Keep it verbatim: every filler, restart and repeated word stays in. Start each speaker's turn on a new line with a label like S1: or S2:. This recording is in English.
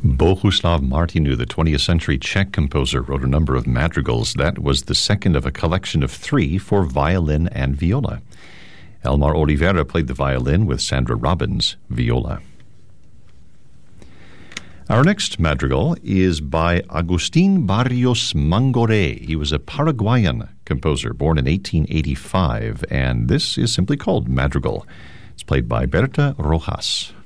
S1: Bohuslav Martinu, the twentieth century Czech composer, wrote a number of madrigals. That was the second of a collection of three for violin and viola. Elmar Oliveira played the violin with Sandra Robbins, viola. Our next madrigal is by Agustín Barrios Mangoré. He was a Paraguayan composer born in eighteen eighty-five, and this is simply called Madrigal. It's played by Berta Rojas.